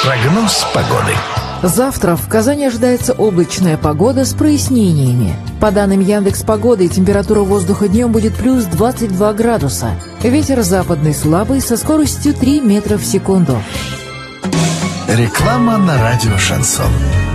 Прогноз погоды. Завтра в Казани ожидается облачная погода с прояснениями. По данным Яндекс.Погоды, температура воздуха днем будет плюс 22 градуса. Ветер западный слабый со скоростью 3 метра в секунду. Реклама на радио «Шансон».